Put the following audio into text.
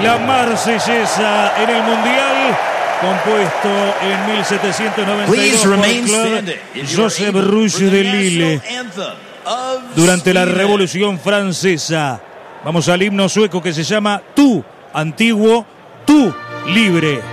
la Marsellesa en el Mundial, compuesto en 1792 por Claude Joseph Rouge de Lille durante la Revolución Francesa. Vamos al himno sueco que se llama Tú, antiguo, tú, libre.